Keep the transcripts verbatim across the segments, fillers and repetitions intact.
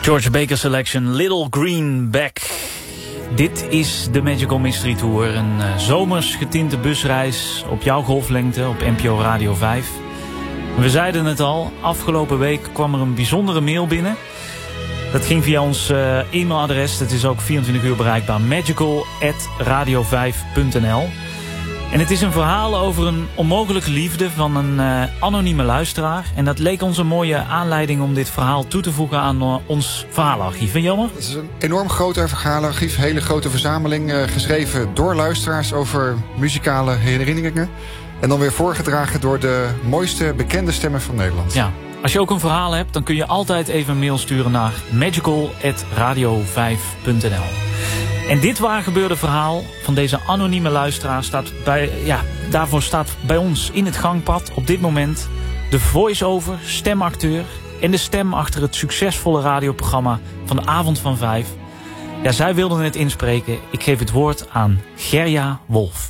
George Baker Selection, Little Green Bag. Dit is de Magical Mystery Tour. Een uh, zomers getinte busreis op jouw golflengte op N P O Radio vijf. We zeiden het al, afgelopen week kwam er een bijzondere mail binnen. Dat ging via ons uh, e-mailadres. Het is ook vierentwintig uur bereikbaar. magical at radio vijf punt n l. En het is een verhaal over een onmogelijke liefde van een uh, anonieme luisteraar. En dat leek ons een mooie aanleiding om dit verhaal toe te voegen aan uh, ons verhaalarchief. En Jelmer? Het is een enorm groot verhaalarchief. Hele grote verzameling uh, geschreven door luisteraars over muzikale herinneringen. En dan weer voorgedragen door de mooiste bekende stemmen van Nederland. Ja. Als je ook een verhaal hebt, dan kun je altijd even een mail sturen naar magical at radio vijf punt n l. En dit waar gebeurde verhaal van deze anonieme luisteraar staat bij, ja, daarvoor staat bij ons in het gangpad op dit moment de voice-over, stemacteur en de stem achter het succesvolle radioprogramma van de Avond van Vijf. Ja, zij wilden het inspreken. Ik geef het woord aan Gerja Wolf.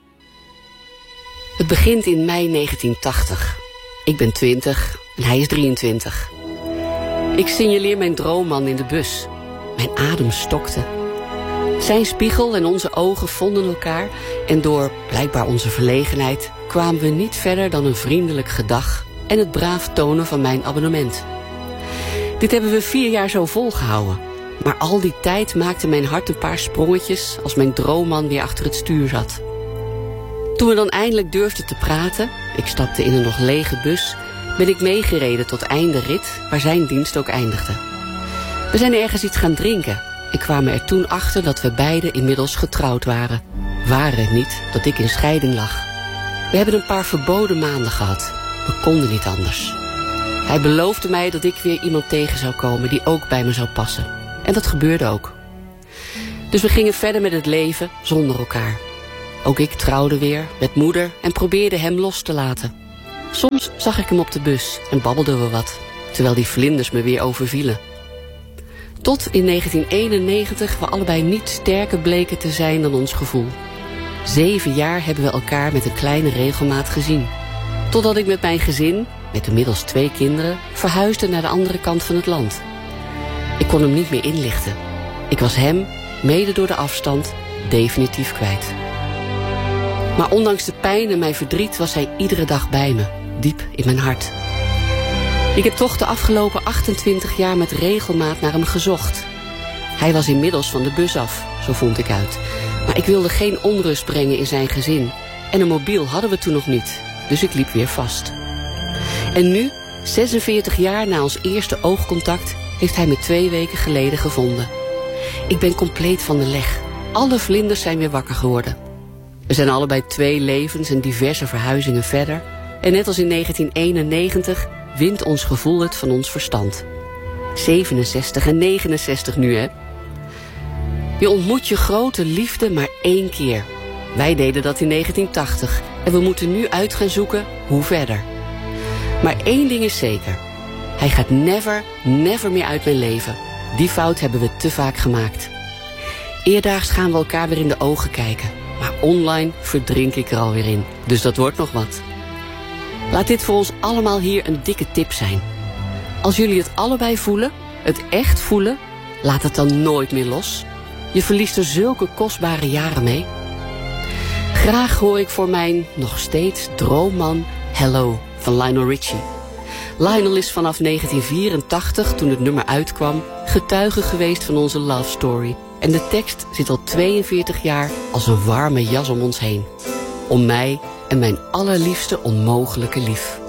Het begint in mei negentien tachtig. Ik ben twintig en hij is drieëntwintig. Ik signaleer mijn droomman in de bus. Mijn adem stokte. Zijn spiegel en onze ogen vonden elkaar en door, blijkbaar onze verlegenheid, kwamen we niet verder dan een vriendelijk gedag en het braaf tonen van mijn abonnement. Dit hebben we vier jaar zo volgehouden, maar al die tijd maakte mijn hart een paar sprongetjes als mijn droomman weer achter het stuur zat. Toen we dan eindelijk durfden te praten, ik stapte in een nog lege bus, ben ik meegereden tot einde rit, waar zijn dienst ook eindigde. We zijn ergens iets gaan drinken. Ik kwam er toen achter dat we beiden inmiddels getrouwd waren. Waren het niet dat ik in scheiding lag. We hebben een paar verboden maanden gehad. We konden niet anders. Hij beloofde mij dat ik weer iemand tegen zou komen die ook bij me zou passen. En dat gebeurde ook. Dus we gingen verder met het leven zonder elkaar. Ook ik trouwde weer met moeder en probeerde hem los te laten. Soms zag ik hem op de bus en babbelden we wat, terwijl die vlinders me weer overvielen. Tot in negentien eenennegentig we allebei niet sterker bleken te zijn dan ons gevoel. Zeven jaar hebben we elkaar met een kleine regelmaat gezien. Totdat ik met mijn gezin, met inmiddels twee kinderen, verhuisde naar de andere kant van het land. Ik kon hem niet meer inlichten. Ik was hem, mede door de afstand, definitief kwijt. Maar ondanks de pijn en mijn verdriet was hij iedere dag bij me, diep in mijn hart. Ik heb toch de afgelopen achtentwintig jaar met regelmaat naar hem gezocht. Hij was inmiddels van de bus af, zo vond ik uit. Maar ik wilde geen onrust brengen in zijn gezin. En een mobiel hadden we toen nog niet, dus ik liep weer vast. En nu, zesenveertig jaar na ons eerste oogcontact, heeft hij me twee weken geleden gevonden. Ik ben compleet van de leg. Alle vlinders zijn weer wakker geworden. We zijn allebei twee levens en diverse verhuizingen verder. En net als in negentien eenennegentig wint ons gevoel het van ons verstand. zevenenzestig en negenenzestig nu, hè? Je ontmoet je grote liefde maar één keer. Wij deden dat in negentien tachtig. En we moeten nu uit gaan zoeken hoe verder. Maar één ding is zeker. Hij gaat never, never meer uit mijn leven. Die fout hebben we te vaak gemaakt. Eerdaags gaan we elkaar weer in de ogen kijken. Maar online verdrink ik er alweer in. Dus dat wordt nog wat. Laat dit voor ons allemaal hier een dikke tip zijn. Als jullie het allebei voelen, het echt voelen, laat het dan nooit meer los. Je verliest er zulke kostbare jaren mee. Graag hoor ik voor mijn nog steeds droomman Hello van Lionel Richie. Lionel is vanaf negentien vierentachtig, toen het nummer uitkwam, getuige geweest van onze love story. En de tekst zit al tweeënveertig jaar als een warme jas om ons heen. Om mij en mijn allerliefste onmogelijke lief.